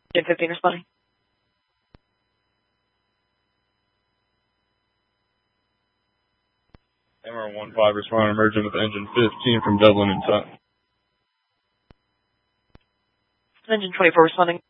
Engine 15 responding. MR15 responding, emerging with engine 15 from Dublin in time. Engine 24 responding.